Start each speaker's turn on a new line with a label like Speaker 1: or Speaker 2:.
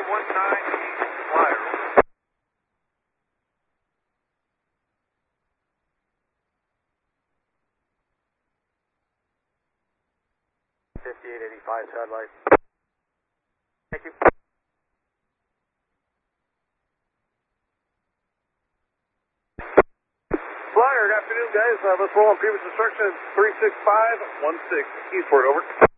Speaker 1: Flyer. 5885 satellite. Thank you.
Speaker 2: Flyer, good afternoon, guys. Let's roll on previous instructions. 36516 eastward, over.